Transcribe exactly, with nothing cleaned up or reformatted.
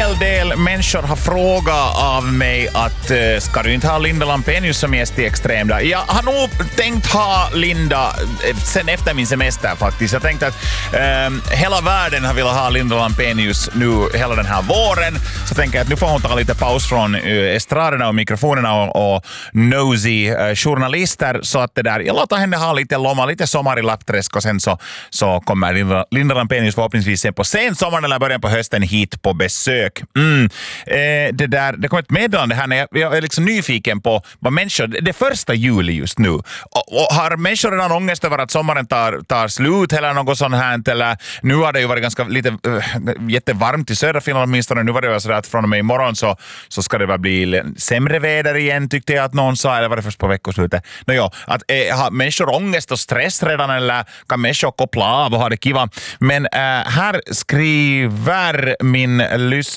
hel del människor har frågat av mig att uh, ska du inte ha Linda Lampenius som gäst i Extrem? Jag har nog tänkt ha Linda sen efter min semester faktiskt. Jag tänkte att um, hela världen har velat ha Linda Lampenius nu hela den här våren. Så tänker jag att nu får hon ta lite paus från uh, estraderna och mikrofonerna och, och nosy uh, journalister. Så att det där, jag låter henne ha lite lomma, lite sommar i lappträsk och sen så, så kommer Linda, Linda Lampenius förhoppningsvis sen på sen sommaren eller början på hösten hit på besök. Mm. Eh, det där, det kom ett meddelande här när jag, jag är liksom nyfiken på vad människor, det är första juli just nu. Och, och har människor redan ångest över att sommaren tar, tar slut eller något sånt här? Eller nu har det ju varit ganska lite äh, jättevarmt i södra Finland åtminstone. Nu var det ju så att från och med imorgon så, så ska det väl bli sämre väder igen tyckte jag att någon sa, eller var det först på veckoslutet? Nå ja, att eh, har människor ångest och stress redan eller kan människor koppla av och ha det kiva? Men äh, här skriver min